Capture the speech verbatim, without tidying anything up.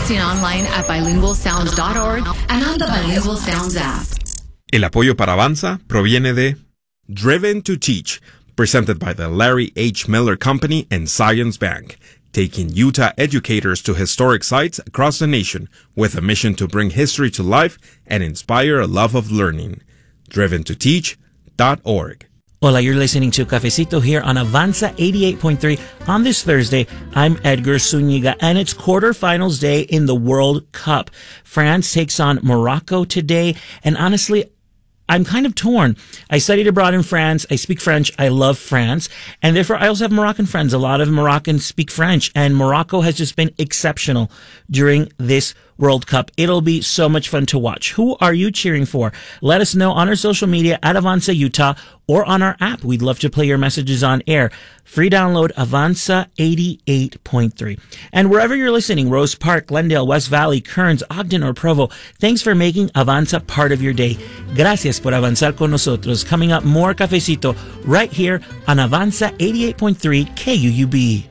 Broadcasting online at bilingual sounds dot org and on the Bilingual Sounds app. El apoyo para Avanza proviene de Driven to Teach, presented by the Larry H. Miller Company and Science Bank, taking Utah educators to historic sites across the nation with a mission to bring history to life and inspire a love of learning. driven to teach dot org. Hola, you're listening to Cafecito here on Avanza eighty-eight point three. On this Thursday, I'm Edgar Zuniga, and it's quarterfinals day in the World Cup. France takes on Morocco today, and honestly, I'm kind of torn. I studied abroad in France. I speak French. I love France. And therefore, I also have Moroccan friends. A lot of Moroccans speak French. And Morocco has just been exceptional during this World Cup. It'll be so much fun to watch. Who are you cheering for? Let us know on our social media at Avanza Utah or on our app. We'd love to play your messages on air. Free download Avanza eighty-eight point three. And wherever you're listening, Rose Park, Glendale, West Valley, Kearns, Ogden, or Provo, thanks for making Avanza part of your day. Gracias por avanzar con nosotros. Coming up, more Cafecito right here on Avanza eighty-eight point three K U U B.